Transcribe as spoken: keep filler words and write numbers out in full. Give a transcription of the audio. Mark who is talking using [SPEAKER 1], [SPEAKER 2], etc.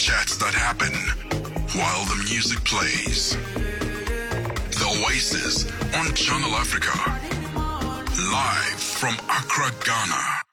[SPEAKER 1] chats that happen while the music plays. The Oasis on Channel Africa. Live from Accra, Ghana.